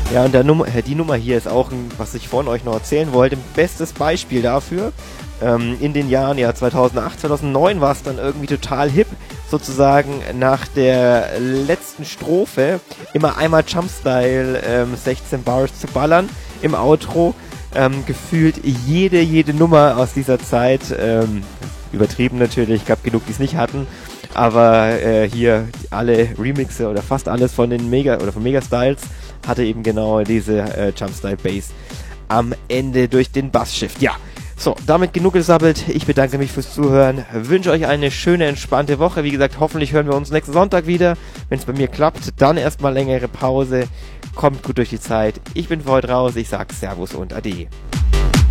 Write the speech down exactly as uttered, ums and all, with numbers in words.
Ja, und der Nummer, die Nummer hier ist auch, ein, was ich von euch noch erzählen wollte, ein bestes Beispiel dafür. Ähm, in den Jahren, ja, zweitausendacht, zweitausendneun war es dann irgendwie total hip, sozusagen nach der letzten Strophe immer einmal Jumpstyle ähm, sechzehn Bars zu ballern im Outro. Ähm, gefühlt jede, jede Nummer aus dieser Zeit, ähm, übertrieben natürlich, gab genug, die es nicht hatten, aber äh, hier alle Remixe oder fast alles von den Mega oder von Megastyles hatte eben genau diese äh, Jumpstyle Bass am Ende durch den Bassshift. Ja, so, damit genug gesabbelt. Ich bedanke mich fürs Zuhören, wünsche euch eine schöne, entspannte Woche. Wie gesagt, hoffentlich hören wir uns nächsten Sonntag wieder. Wenn es bei mir klappt, dann erstmal längere Pause. Kommt gut durch die Zeit. Ich bin für heute raus. Ich sag Servus und Ade.